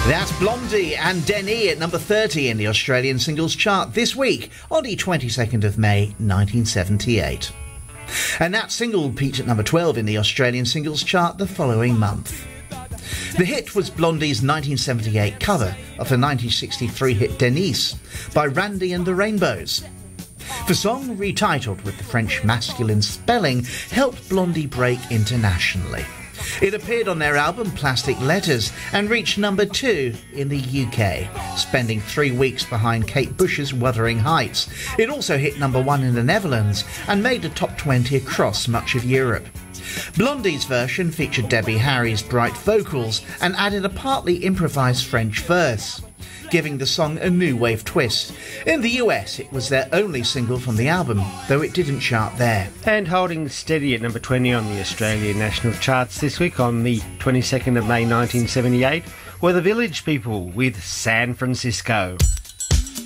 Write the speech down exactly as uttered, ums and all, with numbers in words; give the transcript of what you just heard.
That's Blondie and Denis at number thirty in the Australian singles chart this week on the twenty-second of May nineteen seventy-eight. And that single peaked at number twelve in the Australian singles chart the following month. The hit was Blondie's nineteen seventy-eight cover of the nineteen sixty-three hit Denis by Randy and the Rainbows. The song, retitled with the French masculine spelling, helped Blondie break internationally. It appeared on their album Plastic Letters and reached number two in the U K, spending three weeks behind Kate Bush's Wuthering Heights. It also hit number one in the Netherlands and made the top twenty across much of Europe. Blondie's version featured Debbie Harry's bright vocals and added a partly improvised French verse, giving the song a new wave twist. In the U S, it was their only single from the album, though it didn't chart there. And holding steady at number twenty on the Australian national charts this week on the twenty-second of May nineteen seventy-eight were the Village People with San Francisco.